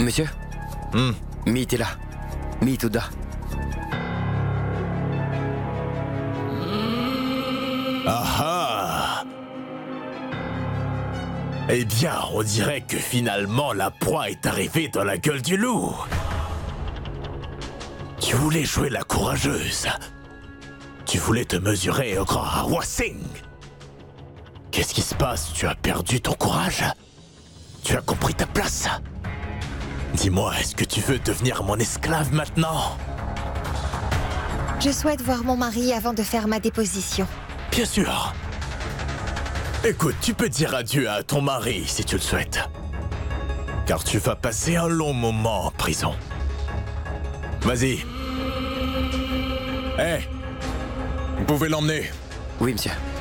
Monsieur Meet est là. Meet Ouda. Ah ah! Eh bien, on dirait que finalement la proie est arrivée dans la gueule du loup. Tu voulais jouer la courageuse. Tu voulais te mesurer au grand Arwa Singh. Qu'est-ce qui se passe? Tu as perdu ton courage? Tu as compris ta place? Dis-moi, est-ce que tu veux devenir mon esclave maintenant? Je souhaite voir mon mari avant de faire ma déposition. Bien sûr. Écoute, tu peux dire adieu à ton mari si tu le souhaites. Car tu vas passer un long moment en prison. Vas-y. Hé, vous pouvez l'emmener. Oui, monsieur.